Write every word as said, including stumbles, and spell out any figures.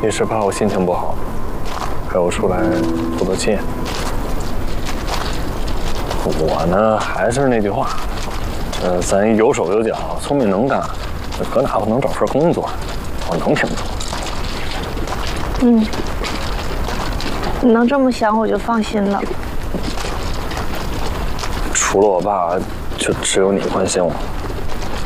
一是怕我心情不好，陪我出来透透气。我呢，还是那句话，呃，咱有手有脚，聪明能干，搁哪不能找份工作？我能挺住。 嗯，你能这么想，我就放心了。 除了我爸，就只有你关心我。